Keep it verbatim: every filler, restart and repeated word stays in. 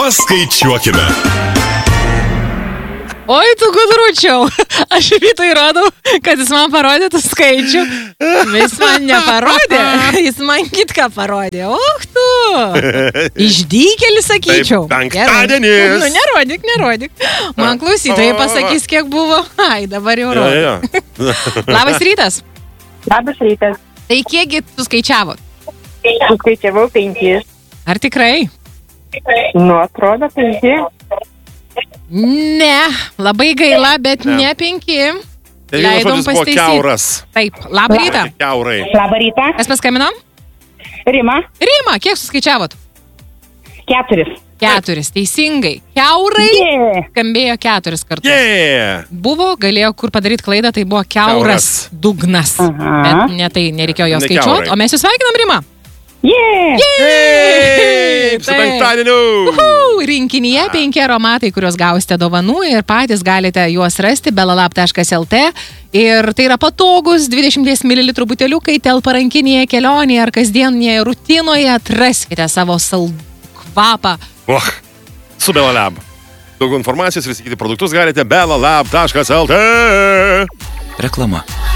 Paskaičiuokime. Oi, tu gudručiau. Aš rytoj rodau, kad jis man parodytų skaičių. Jis man neparodė. Jis man kitką parodė. Och tu. Išdykėlis, sakyčiau. Taip, penktadienis. Nu, nerodyk, nerodyk. Man klausytojai pasakys, kiek buvo. Ai, dabar jau rodo. Ja, ja. Labas rytas. Labas rytas. Tai kiekgi tu skaičiavot? Suskaičiavau penkis. Ar tikrai? Nu, atrodo penki. Ne, labai gaila, bet ne, ne penki. Tai vienas žodis buvo kiauras. Taip, labą rytą. Kiaurai. Labą rytą. Kas paskambino? Rima. Rima, kiek suskaičiavot? Keturis. Keturis, teisingai. Kiaurai Yeah. skambėjo keturis kartus. Yeah. Buvo, galėjo kur padaryti klaidą, tai buvo kiauras, Kiauras. dugnas. Aha. Bet ne tai nereikėjo jo Ne skaičiuoti, kiaurai. o mes jūs sveikinam, Rima. Yeah. Hey, su Taip. penktadieniu. Uhu, rinkinyje penki aromatai, kuriuos gausite dovanų ir patys galite juos rasti belalab taškas lt. Ir tai yra patogus dvidešimt mililitrų buteliukai, telpa rankinėje kelionėje ar kasdienėje rutinoje. Atraskite savo saldų kvapą. Oh, su Belalab. Daugiau informacijos ir įsigyti produktus galite belalab taškas lt. Reklama.